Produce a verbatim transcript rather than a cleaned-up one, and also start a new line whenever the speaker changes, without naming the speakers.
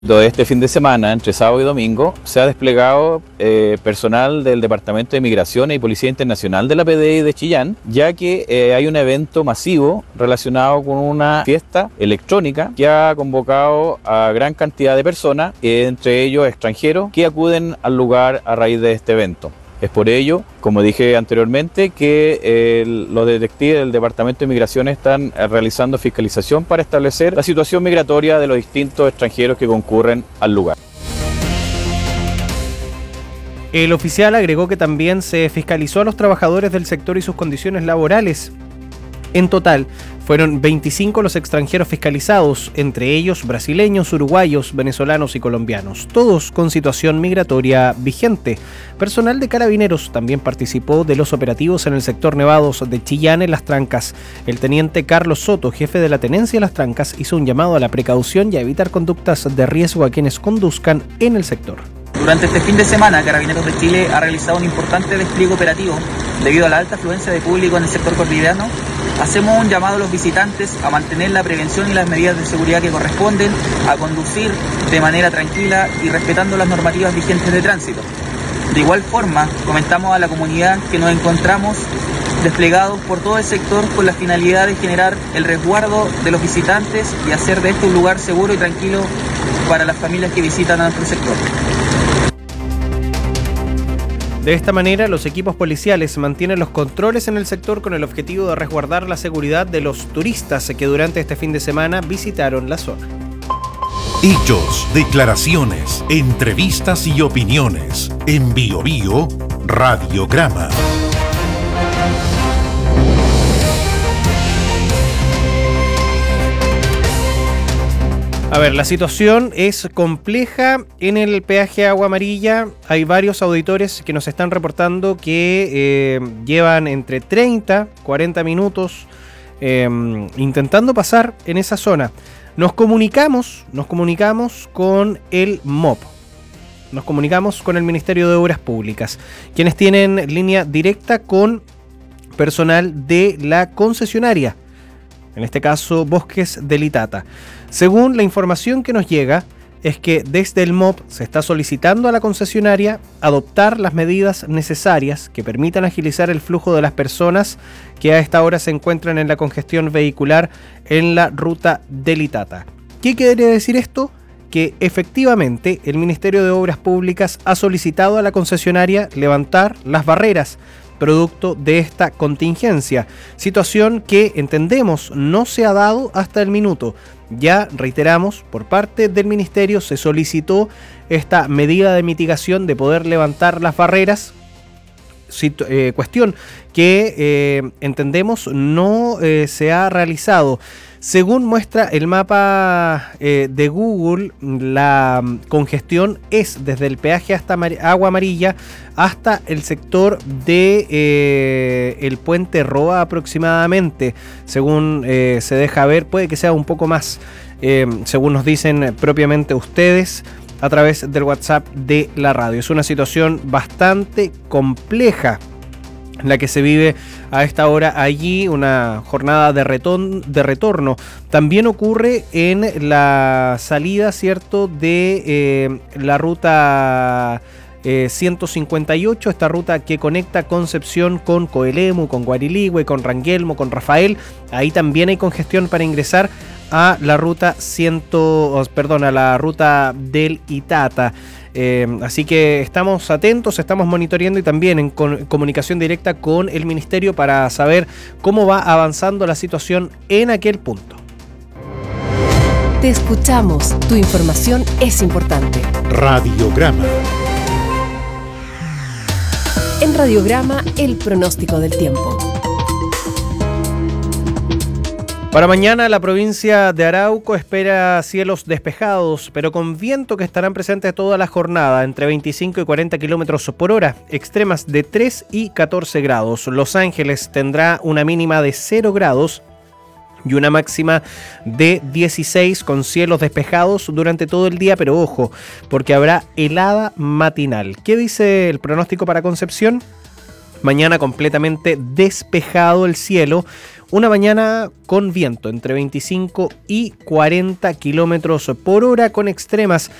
De este fin de semana, entre sábado y domingo, se ha desplegado eh, personal del Departamento de Migraciones y Policía Internacional de la P D I de Chillán, ya que eh, hay un evento masivo relacionado con una fiesta electrónica que ha convocado a gran cantidad de personas, eh, entre ellos extranjeros, que acuden al lugar a raíz de este evento. Es por ello, como dije anteriormente, que eh, los detectives del Departamento de Migraciones están realizando fiscalización para establecer la situación migratoria de los distintos extranjeros que concurren al lugar.
El oficial agregó que también se fiscalizó a los trabajadores del sector y sus condiciones laborales. En total, fueron veinticinco los extranjeros fiscalizados, entre ellos brasileños, uruguayos, venezolanos y colombianos, todos con situación migratoria vigente. Personal de Carabineros también participó de los operativos en el sector Nevados de Chillán en Las Trancas. El teniente Carlos Soto, jefe de la tenencia de Las Trancas, hizo un llamado a la precaución y a evitar conductas de riesgo a quienes conduzcan en el sector.
Durante este fin de semana, Carabineros de Chile ha realizado un importante despliegue operativo. Debido a la alta afluencia de público en el sector cordillerano, hacemos un llamado a los visitantes a mantener la prevención y las medidas de seguridad que corresponden, a conducir de manera tranquila y respetando las normativas vigentes de tránsito. De igual forma, comentamos a la comunidad que nos encontramos desplegados por todo el sector con la finalidad de generar el resguardo de los visitantes y hacer de este un lugar seguro y tranquilo para las familias que visitan a nuestro sector.
De esta manera, los equipos policiales mantienen los controles en el sector con el objetivo de resguardar la seguridad de los turistas que durante este fin de semana visitaron la zona.
Hechos, declaraciones, entrevistas y opiniones. En Bio Bio, Radiograma.
A ver, la situación es compleja en el peaje Agua Amarilla. Hay varios auditores que nos están reportando que eh, llevan entre treinta, cuarenta minutos eh, intentando pasar en esa zona. Nos comunicamos, nos comunicamos con el M O P. Nos comunicamos con el Ministerio de Obras Públicas, quienes tienen línea directa con personal de la concesionaria, en este caso Bosques del Itata. Según la información que nos llega, es que desde el M O P se está solicitando a la concesionaria adoptar las medidas necesarias que permitan agilizar el flujo de las personas que a esta hora se encuentran en la congestión vehicular en la ruta del Itata. ¿Qué quiere decir esto? Que efectivamente el Ministerio de Obras Públicas ha solicitado a la concesionaria levantar las barreras producto de esta contingencia, situación que entendemos no se ha dado hasta el minuto. Ya reiteramos, por parte del Ministerio se solicitó esta medida de mitigación de poder levantar las barreras, situ- eh, cuestión que eh, entendemos no eh, se ha realizado. Según muestra el mapa eh, de Google, la congestión es desde el peaje hasta Mar- Agua Amarilla hasta el sector de eh, el puente Roa aproximadamente. Según eh, se deja ver, puede que sea un poco más, eh, según nos dicen propiamente ustedes a través del WhatsApp de la radio. Es una situación bastante compleja la que se vive a esta hora allí, una jornada de, reton- de retorno. También ocurre en la salida, ¿cierto?, de eh, la ruta eh, ciento cincuenta y ocho, esta ruta que conecta Concepción con Coelemu, con Guariligüe, con Ranguelmo, con Rafael. Ahí también hay congestión para ingresar a la ruta cien, oh, perdón, a la ruta del Itata. Eh, así que estamos atentos, estamos monitoreando y también en con, comunicación directa con el Ministerio para saber cómo va avanzando la situación en aquel punto.
Te escuchamos, tu información es importante.
Radiograma.
En Radiograma, el pronóstico del tiempo.
Para mañana la provincia de Arauco espera cielos despejados, pero con viento que estarán presentes toda la jornada, entre veinticinco y cuarenta kilómetros por hora, extremas de tres y catorce grados. Los Ángeles tendrá una mínima de cero grados y una máxima de dieciséis con cielos despejados durante todo el día, pero ojo, porque habrá helada matinal. ¿Qué dice el pronóstico para Concepción? Mañana completamente despejado el cielo, Una mañana con viento entre veinticinco y cuarenta kilómetros por hora, con extremas